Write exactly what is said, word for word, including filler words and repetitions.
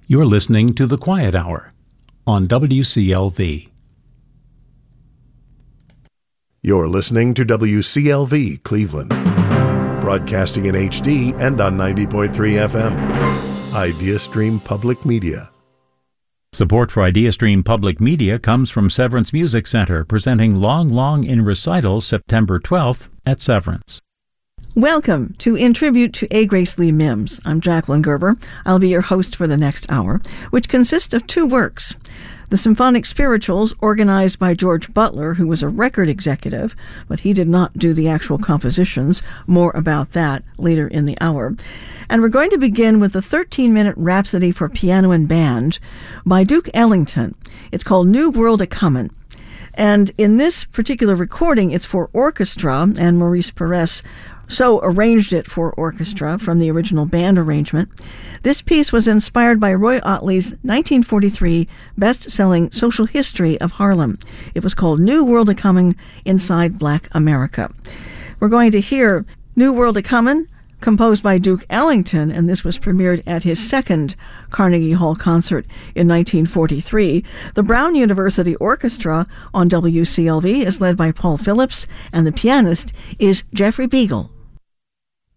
You're listening to The Quiet Hour on W C L V. You're listening to W C L V Cleveland, broadcasting in H D and on ninety point three F M. IdeaStream Public Media. Support for IdeaStream Public Media comes from Severance Music Center, presenting Long Long in Recital September twelfth at Severance. Welcome to In Tribute to A. Grace Lee Mims. I'm Jacqueline Gerber. I'll be your host for the next hour, which consists of two works. The Symphonic Spirituals, organized by George Butler, who was a record executive, but he did not do the actual compositions. More about that later in the hour. And we're going to begin with the thirteen-minute Rhapsody for Piano and Band by Duke Ellington. It's called New World A-Comin'. And in this particular recording, it's for orchestra, and Maurice Perez so arranged it for orchestra from the original band arrangement. This piece was inspired by Roy Ottley's nineteen forty-three best-selling Social History of Harlem. It was called New World A-Comin' Inside Black America. We're going to hear New World A-Comin', composed by Duke Ellington, and this was premiered at his second Carnegie Hall concert in nineteen forty-three. The Brown University Orchestra on W C L V is led by Paul Phillips, and the pianist is Jeffrey Beagle.